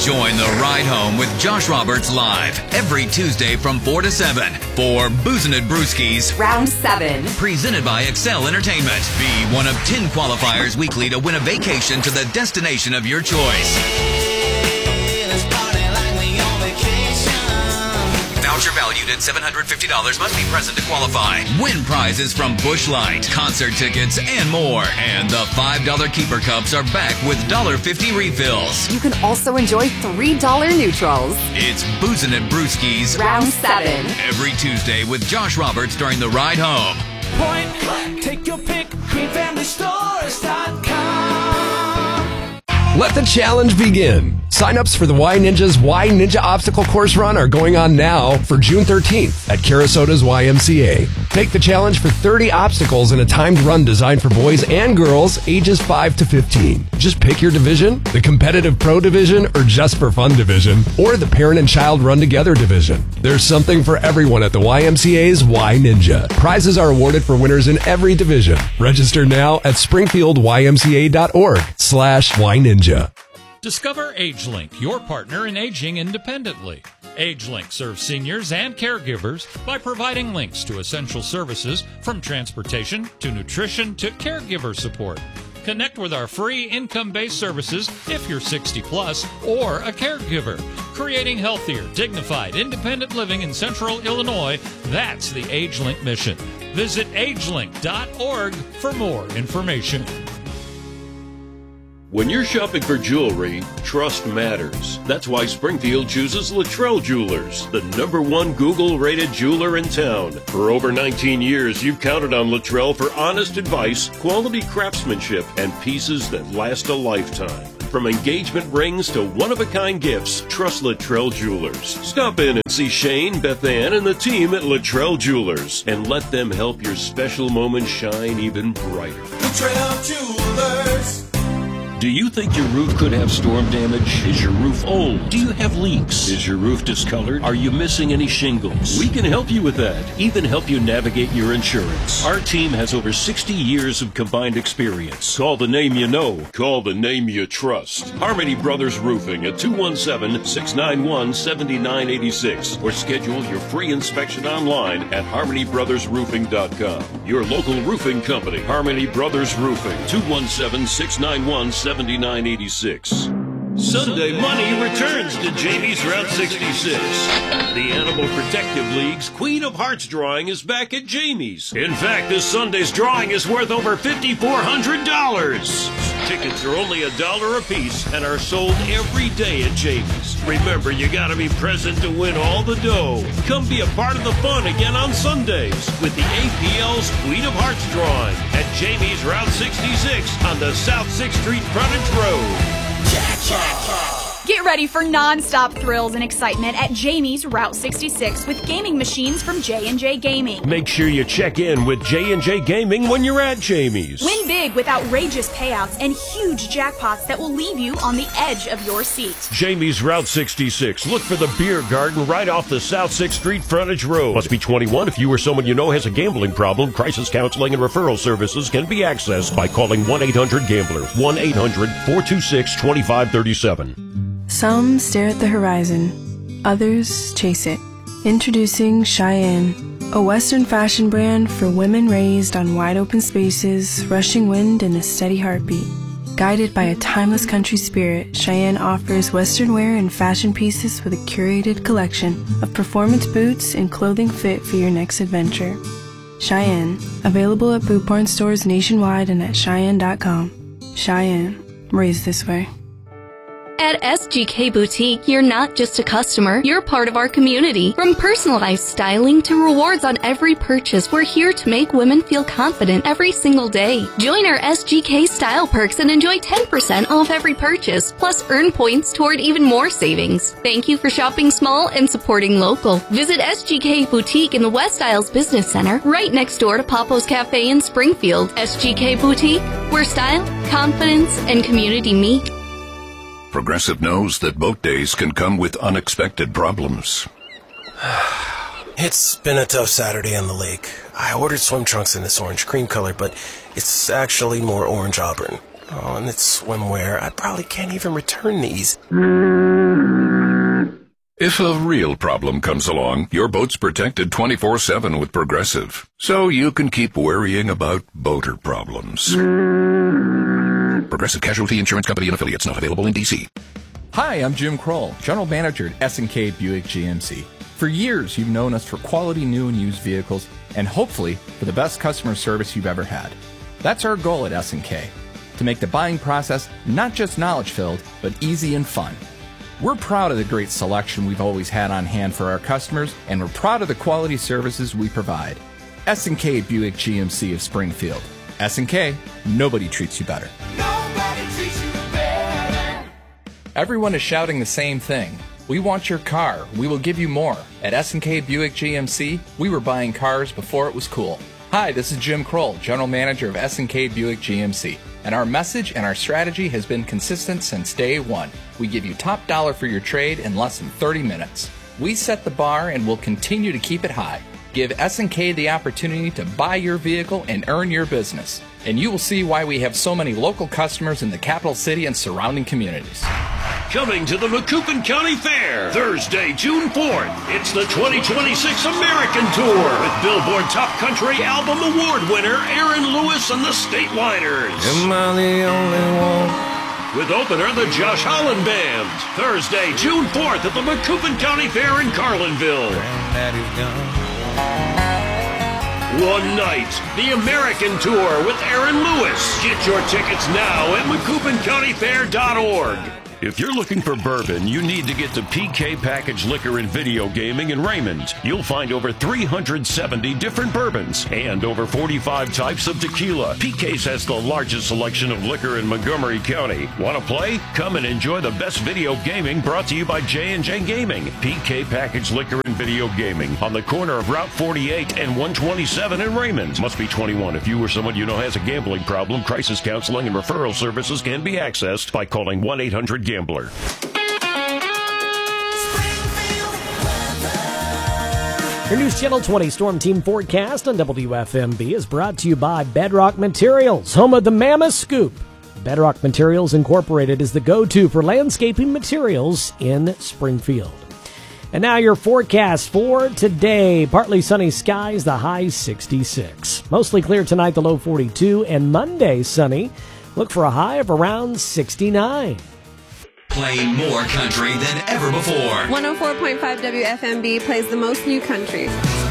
Join the ride home with Josh Roberts live every Tuesday from 4 to 7 for Boozin' and Brewskis Round 7. Presented by Excel Entertainment. Be one of 10 qualifiers weekly to win a vacation to the destination of your choice. Voucher valued at $750 must be present to qualify. Win prizes from Busch Light, concert tickets, and more. And the $5 Keeper Cups are back with $1.50 refills. You can also enjoy $3 neutrals. It's Boozin' and Brewskis Round 7. every Tuesday with Josh Roberts during the ride home. Point blank, take your pick, greenfamilystores.com. Let the challenge begin. Sign-ups for the Y Ninja's Y Ninja Obstacle Course Run are going on now for June 13th at Carasota's YMCA. Take the challenge for 30 obstacles in a timed run designed for boys and girls ages 5 to 15. Just pick your division, the competitive pro division, or just for fun division, or the parent and child run together division. There's something for everyone at the YMCA's Y Ninja. Prizes are awarded for winners in every division. Register now at springfieldymca.org/Y Ninja. Discover AgeLink, your partner in aging independently. AgeLink serves seniors and caregivers by providing links to essential services from transportation to nutrition to caregiver support. Connect with our free income-based services if you're 60 plus or a caregiver. Creating healthier, dignified, independent living in Central Illinois, that's the AgeLink mission. Visit agelink.org for more information. When you're shopping for jewelry, trust matters. That's why Springfield chooses Luttrell Jewelers, the #1 Google-rated jeweler in town. For over 19 years, you've counted on Luttrell for honest advice, quality craftsmanship, and pieces that last a lifetime. From engagement rings to one-of-a-kind gifts, trust Luttrell Jewelers. Stop in and see Shane, Beth Ann, and the team at Luttrell Jewelers, and let them help your special moments shine even brighter. Luttrell Jewelers. Do you think your roof could have storm damage? Is your roof old? Do you have leaks? Is your roof discolored? Are you missing any shingles? We can help you with that, even help you navigate your insurance. Our team has over 60 years of combined experience. Call the name you know. Call the name you trust. Harmony Brothers Roofing at 217-691-7986 or schedule your free inspection online at harmonybrothersroofing.com. Your local roofing company, Harmony Brothers Roofing, 217-691-7986. Sunday money returns to Jamie's Route 66. The Animal Protective League's Queen of Hearts drawing is back at Jamie's. In fact, this Sunday's drawing is worth over $5,400. Tickets are only $1 a piece and are sold every day at Jamie's. Remember, you gotta be present to win all the dough. Come be a part of the fun again on Sundays with the APL's Queen of Hearts drawing at Jamie's Route 66 on the South 6th Street frontage road. Get ready for non-stop thrills and excitement at Jamie's Route 66 with gaming machines from J&J Gaming. Make sure you check in with J&J Gaming when you're at Jamie's. Win big with outrageous payouts and huge jackpots that will leave you on the edge of your seat. Jamie's Route 66. Look for the beer garden right off the South 6th Street frontage road. Must be 21 if you or someone you know has a gambling problem. Crisis counseling and referral services can be accessed by calling 1-800-GAMBLER. 1-800-426-2537. Some stare at the horizon, others chase it. Introducing Cheyenne, a Western fashion brand for women raised on wide open spaces, rushing wind, and a steady heartbeat. Guided by a timeless country spirit, Cheyenne offers Western wear and fashion pieces with a curated collection of performance boots and clothing fit for your next adventure. Cheyenne, available at Boot Barn stores nationwide and at Cheyenne.com. Cheyenne, raised this way. At SGK Boutique, you're not just a customer, you're part of our community. From personalized styling to rewards on every purchase, we're here to make women feel confident every single day. Join our SGK Style Perks and enjoy 10% off every purchase, plus earn points toward even more savings. Thank you for shopping small and supporting local. Visit SGK Boutique in the West Isles Business Center, right next door to Papo's Cafe in Springfield. SGK Boutique, where style, confidence, and community meet. Progressive knows that boat days can come with unexpected problems. It's been a tough Saturday on the lake. I ordered swim trunks in this orange cream color, but it's actually more orange auburn. Oh, and it's swimwear. I probably can't even return these. If a real problem comes along, your boat's protected 24/7 with Progressive. So you can keep worrying about boater problems. Progressive Casualty Insurance Company and Affiliates, not available in D.C. Hi, I'm Jim Kroll, General Manager at S&K Buick GMC. For years, you've known us for quality new and used vehicles, and hopefully for the best customer service you've ever had. That's our goal at S&K, to make the buying process not just knowledge-filled, but easy and fun. We're proud of the great selection we've always had on hand for our customers, and we're proud of the quality services we provide. S&K Buick GMC of Springfield. S&K, nobody treats you better. Nobody treats you better. Everyone is shouting the same thing. We want your car. We will give you more. At S&K Buick GMC, we were buying cars before it was cool. Hi, this is Jim Kroll, General Manager of S&K Buick GMC. And our message and our strategy has been consistent since day one. We give you top dollar for your trade in less than 30 minutes. We set the bar and will continue to keep it high. Give S&K the opportunity to buy your vehicle and earn your business. And you will see why we have so many local customers in the capital city and surrounding communities. Coming to the Macoupin County Fair, Thursday, June 4th. It's the 2026 American Tour with Billboard Top Country Album Award winner Aaron Lewis and the Stateliners. Am I the only one? With opener, the Josh Holland Band. Thursday, June 4th at the Macoupin County Fair in Carlinville. Granddaddy's gone. One night, the American Tour with Aaron Lewis. Get your tickets now at MacoupinCountyFair.org. If you're looking for bourbon, you need to get to PK Package Liquor and Video Gaming in Raymond. You'll find over 370 different bourbons and over 45 types of tequila. PK's has the largest selection of liquor in Montgomery County. Want to play? Come and enjoy the best video gaming brought to you by J&J Gaming. PK Package Liquor and Video Gaming on the corner of Route 48 and 127 in Raymond. Must be 21. If you or someone you know has a gambling problem, crisis counseling and referral services can be accessed by calling 1-800-GAMBLER. Your News Channel 20 Storm Team forecast on WFMB is brought to you by Bedrock Materials, home of the Mammoth Scoop. Bedrock Materials Incorporated is the go-to for landscaping materials in Springfield. And now your forecast for today. Partly sunny skies, the high 66. Mostly clear tonight, the low 42. And Monday sunny. Look for a high of around 69. Playing more country than ever before. 104.5 WFMB plays the most new country.